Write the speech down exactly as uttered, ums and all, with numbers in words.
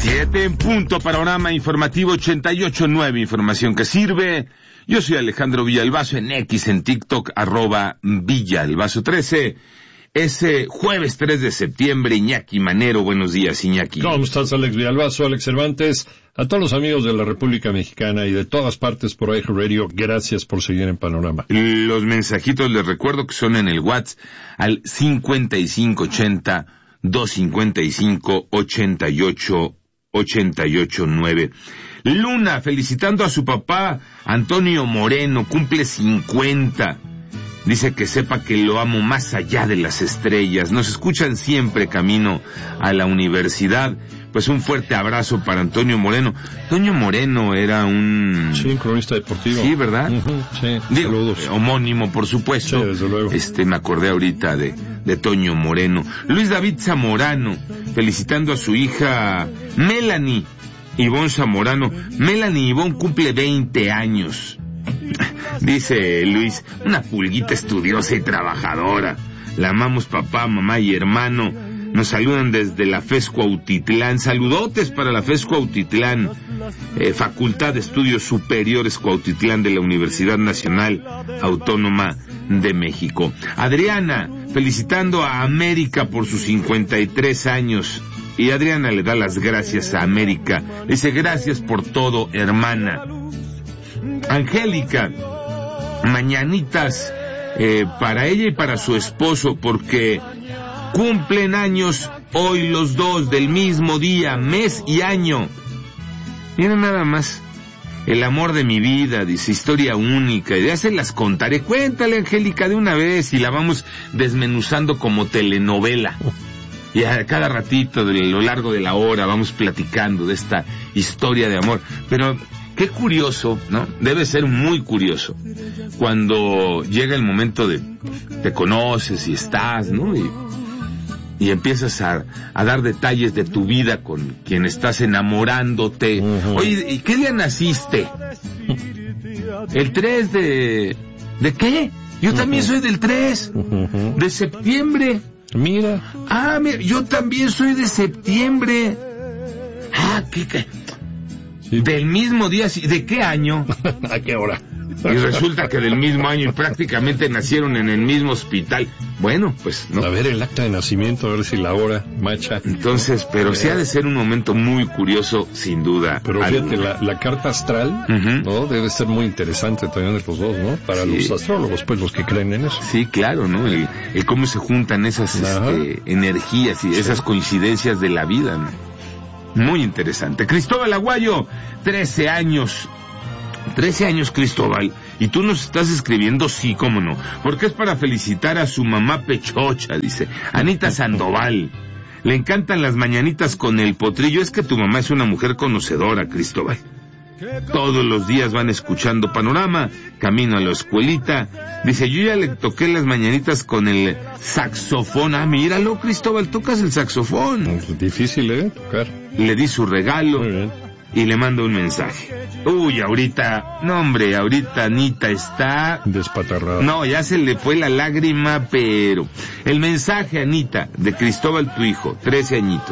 Siete en punto, panorama informativo ochenta y ocho punto nueve, información que sirve. Yo soy Alejandro Villalbazo, en X, en TikTok, arroba Villalbazo trece. Ese jueves tres de septiembre, Iñaki Manero, buenos días, Iñaki. ¿Cómo estás, Alex Villalbazo, Alex Cervantes? A todos los amigos de la República Mexicana y de todas partes por iHeart Radio, gracias por seguir en Panorama. Los mensajitos les recuerdo que son en el WhatsApp al cincuenta y cinco ochenta, doscientos cincuenta y cinco, ochenta y ocho, ochenta y ocho nueve. Luna, felicitando a su papá, Antonio Moreno, cumple cincuenta. Dice que sepa que lo amo más allá de las estrellas. Nos escuchan siempre camino a la universidad. Pues un fuerte abrazo para Antonio Moreno. Antonio Moreno era un... Sí, un cronista deportivo. Sí, ¿verdad? Uh-huh, sí, Digo, saludos. Eh, homónimo, por supuesto. Sí, desde luego. Este, me acordé ahorita de, de Toño Moreno. Luis David Zamorano, felicitando a su hija Melanie Ivonne Zamorano. Melanie Ivonne cumple veinte años. Dice Luis, una pulguita estudiosa y trabajadora. La amamos papá, mamá y hermano. Nos saludan desde la FES Cuautitlán. Saludotes para la FES Cuautitlán, eh, Facultad de Estudios Superiores Cuautitlán de la Universidad Nacional Autónoma de México. Adriana, felicitando a América por sus cincuenta y tres años. Y Adriana le da las gracias a América. Dice, gracias por todo, hermana. Angélica, mañanitas eh, para ella y para su esposo, porque cumplen años hoy los dos, del mismo día, mes y año. Mira nada más, el amor de mi vida, dice, historia única, y ya se las contaré. Cuéntale, Angélica, de una vez, y la vamos desmenuzando como telenovela. Y a cada ratito, de lo largo de la hora, vamos platicando de esta historia de amor. Pero qué curioso, ¿no? Debe ser muy curioso cuando llega el momento de te conoces y estás, ¿no? Y, y empiezas a, a dar detalles de tu vida con quien estás enamorándote. Uh-huh. Oye, ¿y qué día naciste? El tres de... ¿De qué? Yo también uh-huh. soy del tres. Uh-huh. De septiembre. Mira. Ah, mira, yo también soy de septiembre. Ah, ¿qué, qué? Sí. Del mismo día, ¿de qué año? ¿A qué hora? Y resulta que del mismo año y prácticamente nacieron en el mismo hospital. Bueno, pues, ¿no? A ver el acta de nacimiento, a ver si la hora macha. Entonces, pero sí ha de ser un momento muy curioso, sin duda. Pero fíjate, la, la carta astral, uh-huh. ¿no? Debe ser muy interesante también de los dos, ¿no? Para sí. los astrólogos, pues, los que creen en eso. Sí, claro, ¿no? El, el cómo se juntan esas este, energías y sí. esas coincidencias de la vida, ¿no? Muy interesante. Cristóbal Aguayo, trece años. trece años, Cristóbal. Y tú nos estás escribiendo, sí, cómo no. Porque es para felicitar a su mamá pechocha, dice. Anita Sandoval. Le encantan las mañanitas con el potrillo. Es que tu mamá es una mujer conocedora, Cristóbal. Todos los días van escuchando Panorama, camino a la escuelita. Dice, yo ya le toqué las mañanitas con el saxofón. Ah, míralo, Cristóbal, tocas el saxofón. Es difícil, ¿eh? Tocar. Le di su regalo. Muy bien. Y le mando un mensaje. Uy, ahorita, no hombre, ahorita Anita está... despatarrada. No, ya se le fue la lágrima, pero... El mensaje, Anita, de Cristóbal, tu hijo, trece añitos.